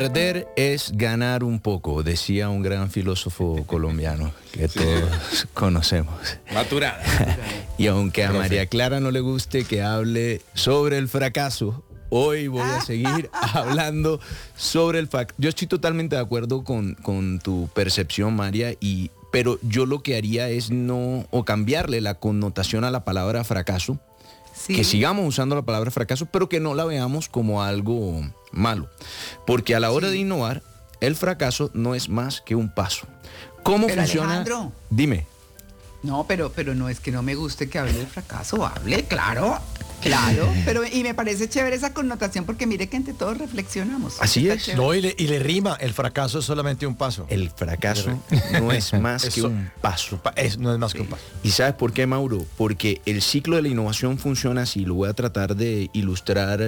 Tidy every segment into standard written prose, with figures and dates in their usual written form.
Perder es ganar un poco, decía un gran filósofo colombiano que todos conocemos. Maturada. Y aunque a María Clara no le guste que hable sobre el fracaso, hoy voy a seguir hablando sobre el fracaso. Yo estoy totalmente de acuerdo con tu percepción, María, pero yo lo que haría es cambiarle la connotación a la palabra fracaso. Sí. Que sigamos usando la palabra fracaso, pero que no la veamos como algo malo. Porque a la hora de innovar, el fracaso no es más que un paso. ¿Cómo funciona? Alejandro, dime. No, pero no es que no me guste que hable del fracaso, hable, claro, pero y me parece chévere esa connotación porque mire que entre todos reflexionamos. Así es. Chévere. No, y le rima, el fracaso es solamente un paso. El fracaso no es más que un paso. No es más que un paso. ¿Y sabes por qué, Mauro? Porque el ciclo de la innovación funciona así, lo voy a tratar de ilustrar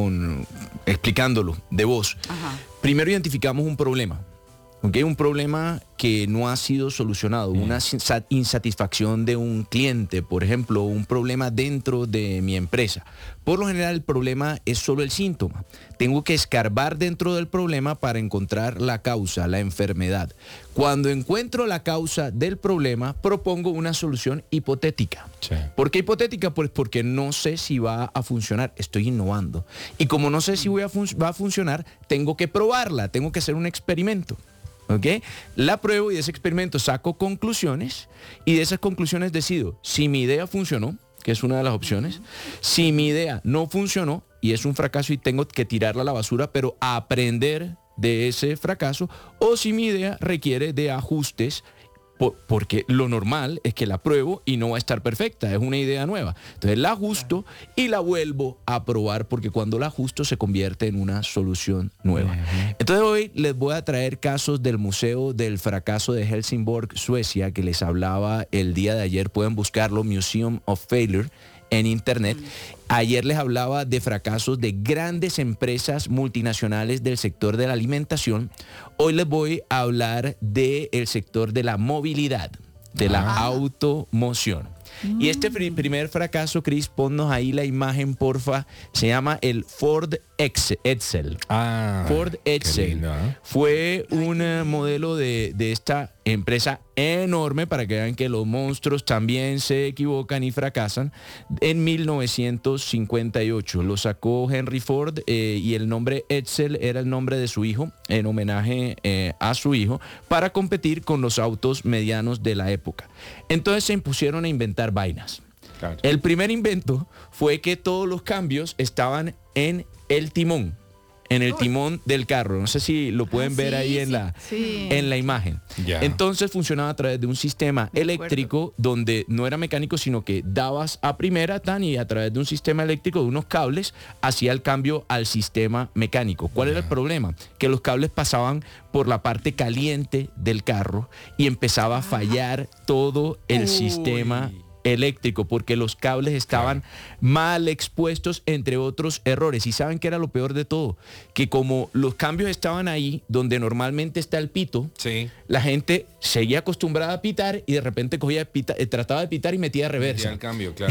explicándolo de voz. Ajá. Primero identificamos un problema. Okay, un problema que no ha sido solucionado, una insatisfacción de un cliente, por ejemplo, un problema dentro de mi empresa. Por lo general el problema es solo el síntoma. Tengo que escarbar dentro del problema para encontrar la causa, la enfermedad. Cuando encuentro la causa del problema, propongo una solución hipotética. Sí. ¿Por qué hipotética? Pues porque no sé si va a funcionar, estoy innovando. Y como no sé si va a funcionar, tengo que probarla, tengo que hacer un experimento. ¿Okay? La pruebo y de ese experimento saco conclusiones y de esas conclusiones decido si mi idea funcionó, que es una de las opciones, si mi idea no funcionó y es un fracaso y tengo que tirarla a la basura, pero aprender de ese fracaso, o si mi idea requiere de ajustes, porque lo normal es que la pruebo y no va a estar perfecta, es una idea nueva. Entonces la ajusto y la vuelvo a probar, porque cuando la ajusto se convierte en una solución nueva. Entonces hoy les voy a traer casos del Museo del Fracaso de Helsingborg, Suecia, que les hablaba el día de ayer. Pueden buscarlo, Museum of Failure, en internet. Ayer les hablaba de fracasos de grandes empresas multinacionales del sector de la alimentación. Hoy les voy a hablar del sector de la movilidad, de la automoción. Y este primer fracaso, Cris, ponnos ahí la imagen, porfa. Se llama el Ford Edsel. Ford Edsel. Lindo, ¿eh? Fue un modelo de esta empresa enorme, para que vean que los monstruos también se equivocan y fracasan, en 1958. Lo sacó Henry Ford y el nombre Edsel era el nombre de su hijo, en homenaje a su hijo, para competir con los autos medianos de la época. Entonces se impusieron a inventar vainas. Claro. El primer invento fue que todos los cambios estaban en el timón. En el timón del carro. No sé si lo pueden ver ahí en la imagen. Yeah. Entonces funcionaba a través de un sistema eléctrico donde no era mecánico, sino que dabas a primera y a través de un sistema eléctrico, de unos cables, hacía el cambio al sistema mecánico. ¿Cuál era el problema? Que los cables pasaban por la parte caliente del carro y empezaba a fallar todo el sistema eléctrico, porque los cables estaban mal expuestos, entre otros errores. Y ¿saben qué era lo peor de todo? Que como los cambios estaban ahí donde normalmente está el pito, la gente seguía acostumbrada a pitar y de repente trataba de pitar y metía reversa. El cambio, claro.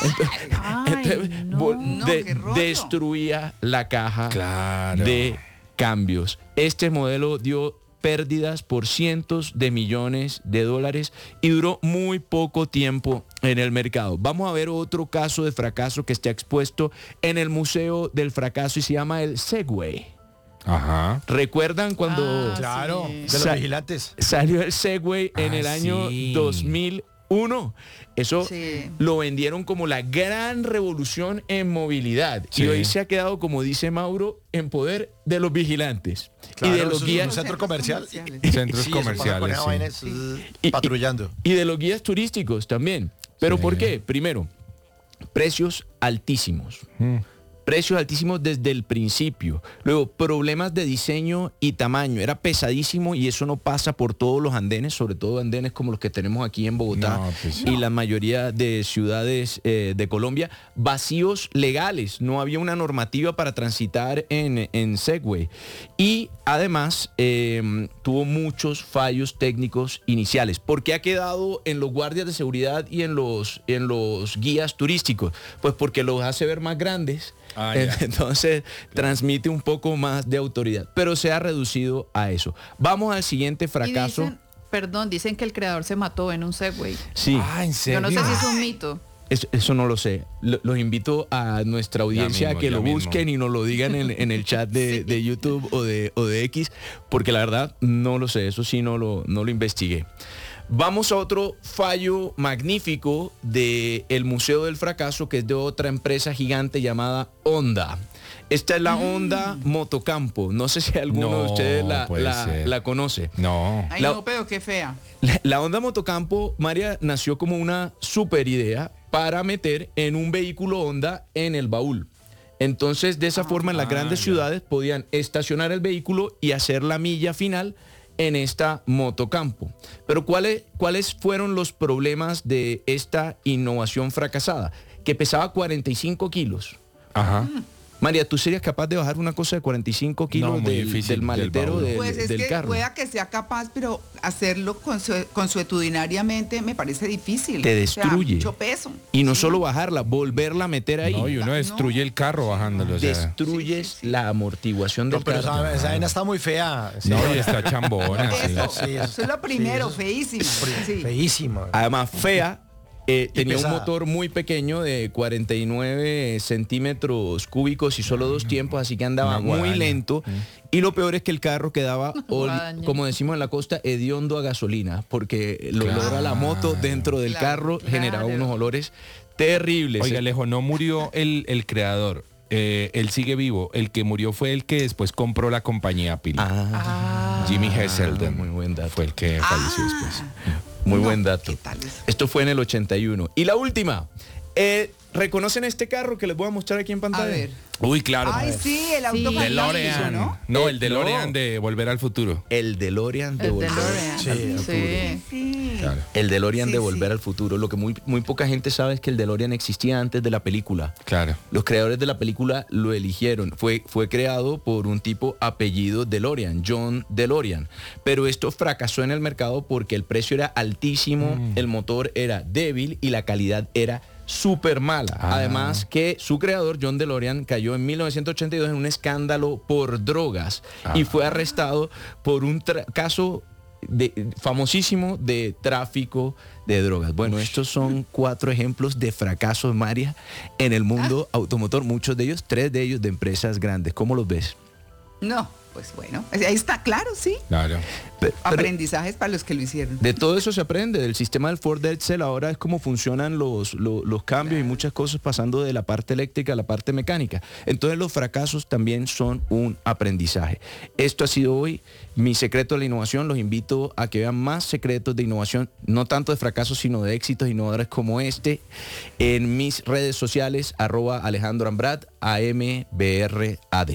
Destruía la caja de cambios. Este modelo dio pérdidas por cientos de millones de dólares y duró muy poco tiempo en el mercado. Vamos a ver otro caso de fracaso que está expuesto en el Museo del Fracaso y se llama el Segway. Ajá. ¿Recuerdan cuando de los vigilantes salió el Segway en el año 2001? Eso lo vendieron como la gran revolución en movilidad. Y hoy se ha quedado, como dice Mauro, en poder de los vigilantes. Claro, y de los guías. Centro comercial. Centros comerciales. Patrullando. Y de los guías turísticos también. ¿Pero por qué? Primero, precios altísimos. Precios altísimos desde el principio. Luego, problemas de diseño y tamaño. Era pesadísimo y eso no pasa por todos los andenes, sobre todo andenes como los que tenemos aquí en Bogotá y la mayoría de ciudades de Colombia. Vacíos legales. No había una normativa para transitar en Segway. Y además tuvo muchos fallos técnicos iniciales. ¿Por qué ha quedado en los guardias de seguridad y en los guías turísticos? Pues porque los hace ver más grandes Entonces transmite un poco más de autoridad, pero se ha reducido a eso. Vamos al siguiente fracaso. Dicen que el creador se mató en un Segway. Sí. ¿En serio? Yo no sé si es un mito. Eso no lo sé. Los invito a nuestra audiencia a que lo busquen y nos lo digan en el chat de YouTube o de X, porque la verdad no lo sé. Eso sí no lo investigué. Vamos a otro fallo magnífico del Museo del Fracaso, que es de otra empresa gigante llamada Honda. Esta es la Honda Motocampo. No sé si alguno de ustedes la conoce. No. Ay, no, pero qué fea. La Honda Motocampo, María, nació como una super idea para meter en un vehículo Honda en el baúl. Entonces, de esa forma, en las grandes ciudades podían estacionar el vehículo y hacer la milla final en esta Motocampo. Pero ¿cuáles fueron los problemas de esta innovación fracasada? Que pesaba 45 kilos. Ajá. María, ¿tú serías capaz de bajar una cosa de 45 kilos del maletero Pues es del que carro? pueda que sea capaz, pero hacerlo consuetudinariamente me parece difícil. Te destruye. Mucho peso. Y no solo bajarla, volverla a meter ahí. No, y uno destruye el carro bajándolo. O sea. Destruyes la amortiguación del pero carro. esa vaina está muy fea. No, y está chambona. Eso es lo primero, feísimo. Sí. Feísimo. Además, fea. Tenía un pesada. motor muy pequeño de 49 centímetros cúbicos y solo 2 tiempos, así que andaba muy lento. Y lo peor es que el carro quedaba, como decimos en la costa, hediondo a gasolina, porque el olor a la moto dentro del carro generaba unos olores terribles. Oiga, Alejo, no murió el creador. Él sigue vivo. El que murió fue el que después compró la compañía Apple. Jimmy Heselden. Muy buen dato. Fue el que falleció después. Muy buen dato. ¿Qué tal eso? Esto fue en el 81. Y la última. ¿Reconocen este carro que les voy a mostrar aquí en pantalla? A ver. Uy, claro. Ay, sí, el auto fantástico, DeLorean. No, el DeLorean de Volver al Futuro. El DeLorean de Volver al Futuro. Sí. Claro. El DeLorean Sí, de Volver sí. al Futuro. Lo que muy poca gente sabe es que el DeLorean existía antes de la película. Claro. Los creadores de la película lo eligieron. Fue creado por un tipo apellido DeLorean, John DeLorean. Pero esto fracasó en el mercado porque el precio era altísimo, el motor era débil y la calidad era súper mala. Además que su creador, John DeLorean, cayó en 1982 en un escándalo por drogas y fue arrestado por un caso famosísimo de tráfico de drogas. Bueno, estos son 4 ejemplos de fracasos, María, en el mundo automotor, muchos de ellos, 3 de ellos de empresas grandes. ¿Cómo los ves? No, pues bueno, ahí está claro, sí. Claro. Pero Aprendizajes para los que lo hicieron. de todo eso se aprende. Del sistema del Ford Edsel ahora es cómo funcionan los cambios y muchas cosas pasando de la parte eléctrica a la parte mecánica. Entonces los fracasos también son un aprendizaje. Esto ha sido hoy mi secreto de la innovación. Los invito a que vean más secretos de innovación, no tanto de fracasos, sino de éxitos innovadores como este, en mis redes sociales, @AlejandroAmbrad, AMBRAD.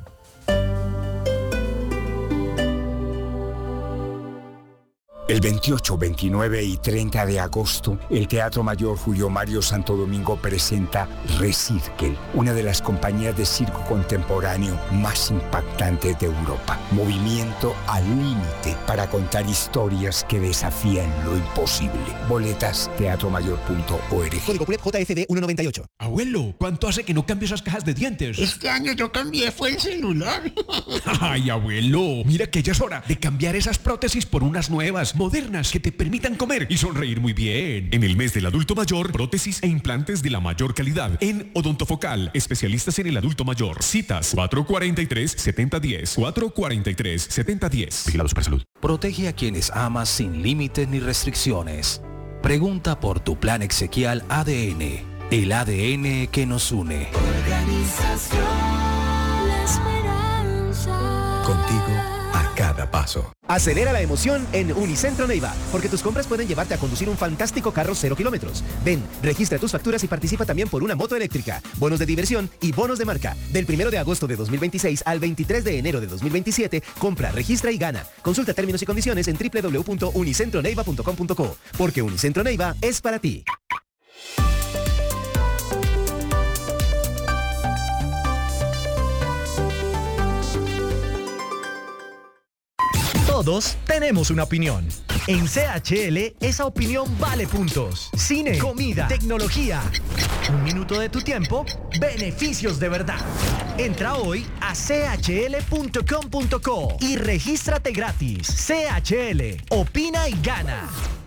El 28, 29 y 30 de agosto, el Teatro Mayor Julio Mario Santo Domingo presenta Recirkel, una de las compañías de circo contemporáneo más impactantes de Europa. Movimiento al límite para contar historias que desafían lo imposible. Boletas teatromayor.org. Código PULEP JFD 198. Abuelo, ¿cuánto hace que no cambio esas cajas de dientes? Este año yo cambié, fue el celular. Ay, abuelo, mira que ya es hora de cambiar esas prótesis por unas nuevas, modernas, que te permitan comer y sonreír muy bien. En el mes del adulto mayor, prótesis e implantes de la mayor calidad en Odontofocal, especialistas en el adulto mayor. Citas 443-7010, 443-7010. Vigilados para salud. Protege a quienes amas sin límites ni restricciones. Pregunta por tu plan exequial ADN, el ADN que nos une. Organización La Esperanza. Contigo a cada paso. Acelera la emoción en Unicentro Neiva, porque tus compras pueden llevarte a conducir un fantástico carro 0 kilómetros. Ven, registra tus facturas y participa también por una moto eléctrica, bonos de diversión y bonos de marca. Del 1 de agosto de 2026 al 23 de enero de 2027, compra, registra y gana. Consulta términos y condiciones en www.unicentroneiva.com.co, porque Unicentro Neiva es para ti. Todos tenemos una opinión. En CHL, esa opinión vale puntos. Cine, comida, tecnología. Un minuto de tu tiempo, beneficios de verdad. Entra hoy a chl.com.co y regístrate gratis. CHL, opina y gana.